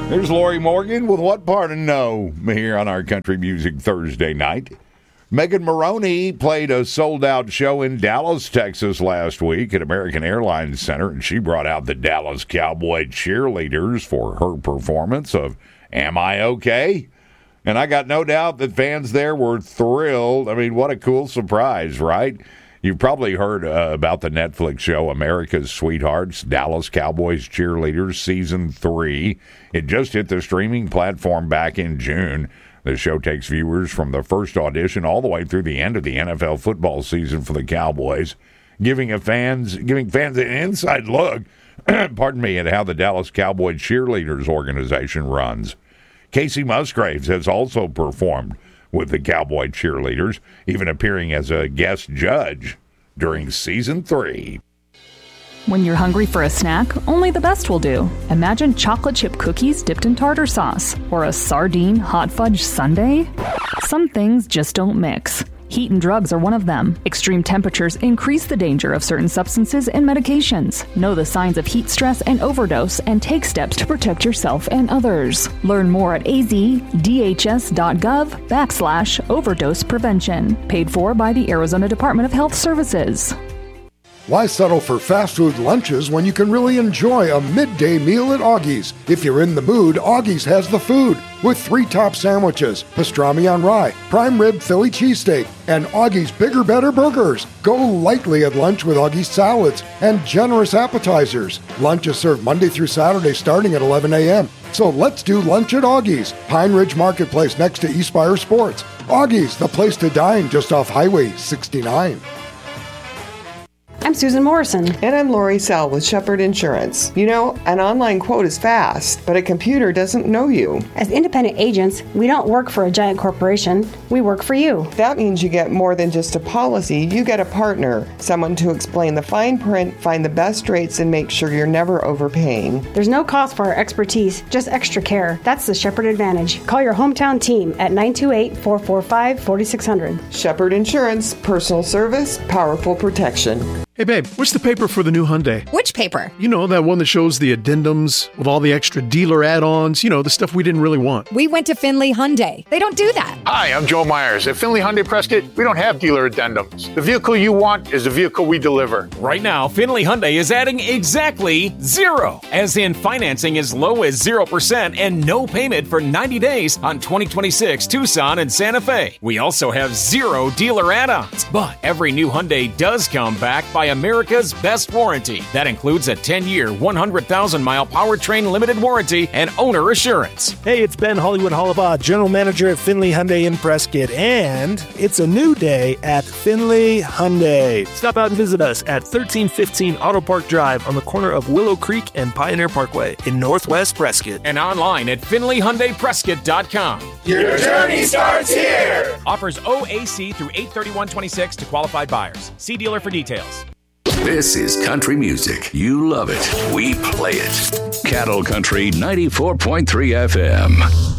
There's Lori Morgan with What Part of No here on our Country Music Thursday night. Megan Maroney played a sold-out show in Dallas, Texas last week at American Airlines Center, and she brought out the Dallas Cowboy cheerleaders for her performance of Am I Okay? And I got no doubt that fans there were thrilled. I mean, what a cool surprise, right? You've probably heard about the Netflix show America's Sweethearts, Dallas Cowboys Cheerleaders Season 3. It just hit the streaming platform back in June. The show takes viewers from the first audition all the way through the end of the NFL football season for the Cowboys, giving fans an inside look, pardon me, at how the Dallas Cowboy Cheerleaders organization runs. Casey Musgraves has also performed with the Cowboy Cheerleaders, even appearing as a guest judge during Season 3. When you're hungry for a snack, only the best will do. Imagine chocolate chip cookies dipped in tartar sauce, or a sardine hot fudge sundae. Some things just don't mix. Heat and drugs are one of them. Extreme temperatures increase the danger of certain substances and medications. Know the signs of heat stress and overdose and take steps to protect yourself and others. Learn more at azdhs.gov/overdose prevention. Paid for by the Arizona Department of Health Services. Why settle for fast food lunches when you can really enjoy a midday meal at Augie's? If you're in the mood, Augie's has the food with 3 top sandwiches, pastrami on rye, prime rib Philly cheesesteak, and Augie's Bigger Better burgers. Go lightly at lunch with Augie's salads and generous appetizers. Lunch is served Monday through Saturday starting at 11 a.m. So let's do lunch at Augie's, Pine Ridge Marketplace next to Eastspire Sports. Augie's, the place to dine just off Highway 69. I'm Susan Morrison. And I'm Lori Sell with Shepherd Insurance. You know, an online quote is fast, but a computer doesn't know you. As independent agents, we don't work for a giant corporation. We work for you. That means you get more than just a policy. You get a partner, someone to explain the fine print, find the best rates, and make sure you're never overpaying. There's no cost for our expertise, just extra care. That's the Shepherd Advantage. Call your hometown team at 928-445-4600. Shepherd Insurance, personal service, powerful protection. Hey, babe, what's the paper for the new Hyundai? Which paper? You know, that one that shows the addendums with all the extra dealer add-ons, you know, the stuff we didn't really want. We went to Findlay Hyundai. They don't do that. Hi, I'm Joe Myers. At Findlay Hyundai Prescott, we don't have dealer addendums. The vehicle you want is the vehicle we deliver. Right now, Findlay Hyundai is adding exactly 0, as in financing as low as 0% and no payment for 90 days on 2026 Tucson and Santa Fe. We also have 0 dealer add-ons, but every new Hyundai does come back by America's best warranty. That includes a 10-year, 100,000-mile powertrain limited warranty and owner assurance. Hey, it's Ben Hollywood Hollabaugh, General Manager at Findlay Hyundai in Prescott, and it's a new day at Findlay Hyundai. Stop out and visit us at 1315 Auto Park Drive on the corner of Willow Creek and Pioneer Parkway in Northwest Prescott. And online at FindlayHyundaiPrescott.com. Your journey starts here! Offers OAC through 8/31/26 to qualified buyers. See dealer for details. This is country music. You love it. We play it. Cattle Country 94.3 FM.